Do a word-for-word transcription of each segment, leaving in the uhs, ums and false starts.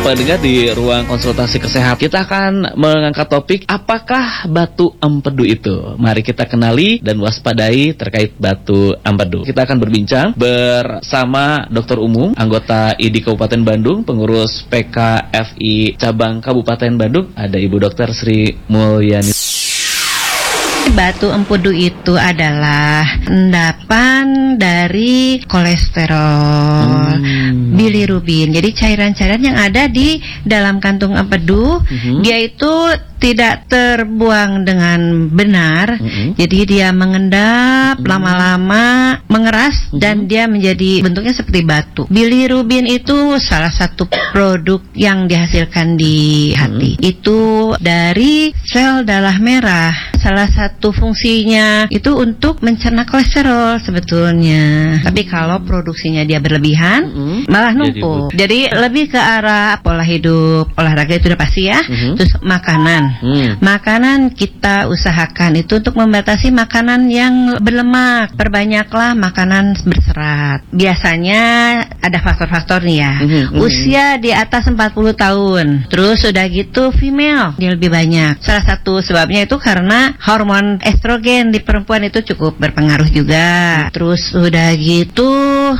pendengar di ruang konsultasi kesehatan kita akan mengangkat topik apakah batu empedu itu. Mari kita kenali dan waspadai terkait batu empedu. Kita akan berbincang bersama dokter umum, anggota I D I Kabupaten Bandung, pengurus P K F I cabang Kabupaten Bandung, ada Ibu Dokter Sri Mulyani. Batu empedu itu adalah endapan dari kolesterol, hmm. bilirubin. Jadi cairan-cairan yang ada di dalam kantung empedu, hmm. dia itu tidak terbuang dengan benar, mm-hmm. jadi dia mengendap, mm-hmm. lama-lama mengeras, mm-hmm. dan dia menjadi bentuknya seperti batu. Bilirubin itu salah satu produk yang dihasilkan di hati. Mm-hmm. Itu dari sel darah merah. Salah satu fungsinya itu untuk mencerna kolesterol sebetulnya. Tapi kalau produksinya dia berlebihan, mm-hmm. malah numpuk. Jadi, jadi lebih ke arah pola hidup, olahraga itu udah pasti ya. Mm-hmm. Terus makanan. Hmm. Makanan kita usahakan itu untuk membatasi makanan yang berlemak. Perbanyaklah makanan berserat. Biasanya ada faktor-faktor nih ya. Hmm. Usia di atas empat puluh tahun. Terus udah gitu female dia lebih banyak. Salah satu sebabnya itu karena hormon estrogen di perempuan itu cukup berpengaruh juga. Terus udah gitu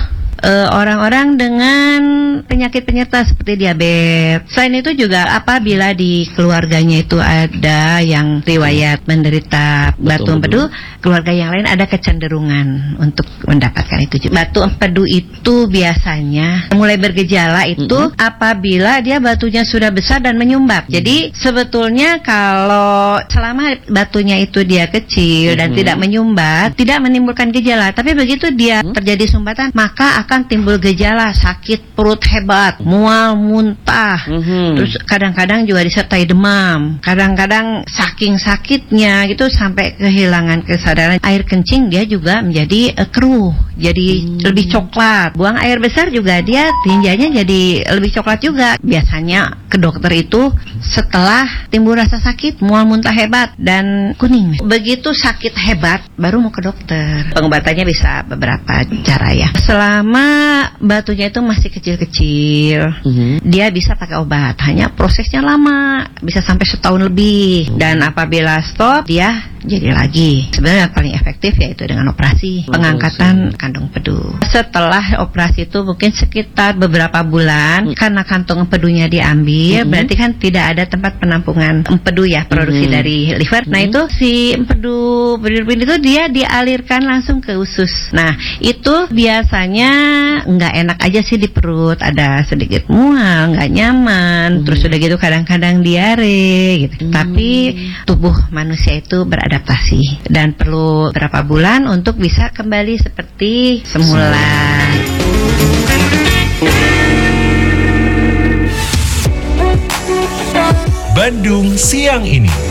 Uh, orang-orang dengan penyakit penyerta seperti diabetes. Selain itu juga apabila di keluarganya itu ada yang riwayat menderita batu empedu, keluarga yang lain ada kecenderungan untuk mendapatkan itu. Batu empedu itu biasanya mulai bergejala itu mm-hmm. apabila dia batunya sudah besar dan menyumbat. Mm-hmm. Jadi sebetulnya kalau selama batunya itu dia kecil mm-hmm. dan tidak menyumbat, tidak menimbulkan gejala. Tapi begitu dia mm-hmm. terjadi sumbatan, maka akan timbul gejala sakit perut hebat, mual, muntah, mm-hmm. terus kadang-kadang juga disertai demam. Kadang-kadang saking sakitnya gitu sampai kehilangan kesadaran. Air kencing dia juga menjadi uh, keruh, jadi mm. lebih coklat. Buang air besar juga dia tinjanya jadi lebih coklat juga. Biasanya ke dokter itu setelah timbul rasa sakit, mual, muntah hebat dan kuning. Begitu sakit hebat baru mau ke dokter. Pengobatannya bisa beberapa cara ya. Selama batunya itu masih kecil-kecil, mm-hmm. dia bisa pakai obat. Hanya prosesnya lama, bisa sampai setahun lebih. Mm-hmm. Dan apabila stop, dia jadi lagi. Sebenarnya yang paling efektif yaitu dengan operasi oh, pengangkatan sih. Kantong empedu. Setelah operasi itu mungkin sekitar beberapa bulan, mm-hmm. karena kantong empedunya diambil, mm-hmm. berarti kan tidak ada tempat penampungan empedu ya, produksi mm-hmm. dari liver. Mm-hmm. Nah itu si empedu bilirubin itu dia dialirkan langsung ke usus. Nah itu biasanya nggak enak aja sih di perut, ada sedikit mual, nggak nyaman, hmm. terus udah gitu kadang-kadang diare gitu. Hmm. Tapi tubuh manusia itu beradaptasi dan perlu berapa bulan untuk bisa kembali seperti semula. Bandung Siang Ini.